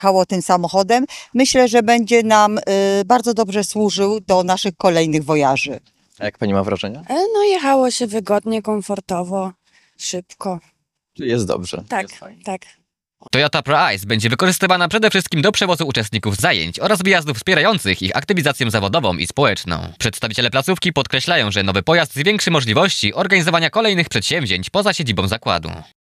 jechało tym samochodem. Myślę, że będzie nam bardzo dobrze służył do naszych kolejnych wojaży. A jak pani ma wrażenia? No jechało się wygodnie, komfortowo, szybko. Czy jest dobrze? Tak, Jest fajnie. tak. Toyota ProIce będzie wykorzystywana przede wszystkim do przewozu uczestników zajęć oraz wyjazdów wspierających ich aktywizację zawodową i społeczną. Przedstawiciele placówki podkreślają, że nowy pojazd zwiększy możliwości organizowania kolejnych przedsięwzięć poza siedzibą zakładu.